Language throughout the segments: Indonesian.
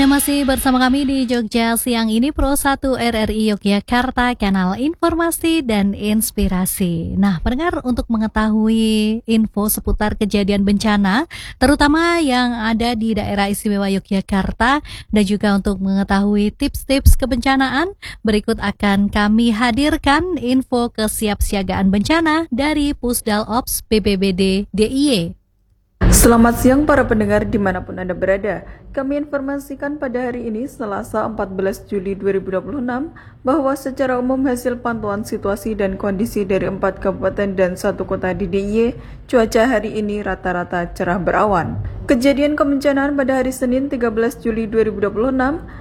Anda masih bersama kami di Jogja Siang ini Pro 1 RRI Yogyakarta, kanal informasi dan inspirasi. Nah, pendengar, untuk mengetahui info seputar kejadian bencana, terutama yang ada di daerah istimewa Yogyakarta, dan juga untuk mengetahui tips-tips kebencanaan, berikut akan kami hadirkan info kesiapsiagaan bencana dari Pusdal Ops BPBD DIY. Selamat siang para pendengar dimanapun Anda berada. Kami informasikan pada hari ini Selasa 14 Juli 2026 bahwa secara umum hasil pantauan situasi dan kondisi dari 4 kabupaten dan 1 kota di DIY, cuaca hari ini rata-rata cerah berawan. Kejadian kebencanaan pada hari Senin 13 Juli 2026,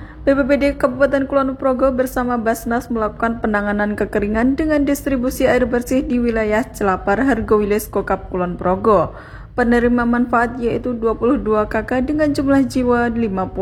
BPBD Kabupaten Kulon Progo bersama Basnas melakukan penanganan kekeringan dengan distribusi air bersih di wilayah Celapar Hargowilis Kokap Kulon Progo. Penerima manfaat yaitu 22 KK dengan jumlah jiwa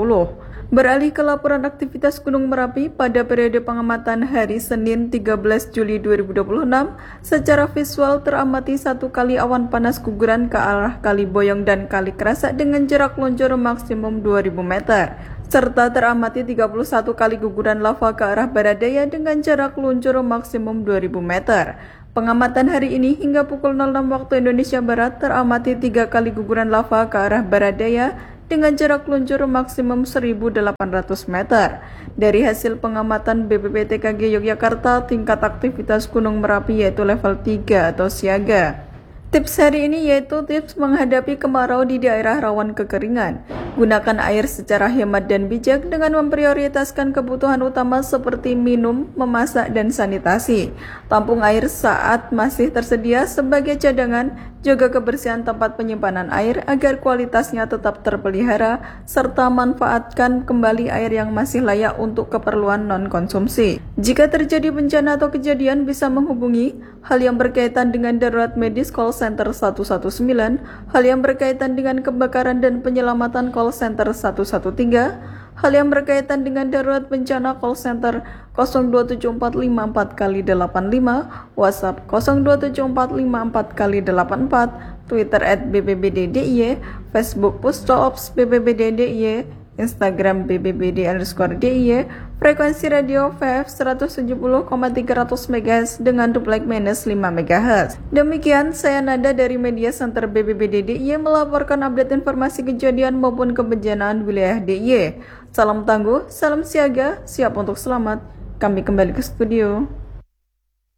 50. Beralih ke laporan aktivitas Gunung Merapi pada periode pengamatan hari Senin 13 Juli 2026, secara visual teramati satu kali awan panas guguran ke arah Kali Boyong dan Kali Kerasak dengan jarak luncur maksimum 2000 meter. Serta teramati 31 kali guguran lava ke arah Baradaya dengan jarak luncur maksimum 2000 meter. Pengamatan hari ini hingga pukul 06 waktu Indonesia Barat teramati 3 kali guguran lava ke arah Baradaya dengan jarak luncur maksimum 1800 meter. Dari hasil pengamatan BPPTKG Yogyakarta, tingkat aktivitas Gunung Merapi yaitu level 3 atau siaga. Tips hari ini yaitu tips menghadapi kemarau di daerah rawan kekeringan. Gunakan air secara hemat dan bijak dengan memprioritaskan kebutuhan utama seperti minum, memasak, dan sanitasi. Tampung air saat masih tersedia sebagai cadangan, jaga kebersihan tempat penyimpanan air agar kualitasnya tetap terpelihara, serta manfaatkan kembali air yang masih layak untuk keperluan non-konsumsi. Jika terjadi bencana atau kejadian, bisa menghubungi hal yang berkaitan dengan darurat medis call center 119, hal yang berkaitan dengan kebakaran dan penyelamatan call center 113, hal yang berkaitan dengan darurat bencana call center 027454x85, WhatsApp 027454x84, Twitter @BPBD-DIY, Facebook Pusdal Ops BPBD-DIY, Instagram BPBD_DIY, frekuensi radio VF 170,300 MHz dengan duplex minus 5 MHz. Demikian, saya Nada dari Media Center BPBD DIY melaporkan update informasi kejadian maupun kebencanaan wilayah DIY. Salam tangguh, salam siaga, siap untuk selamat. Kami kembali ke studio.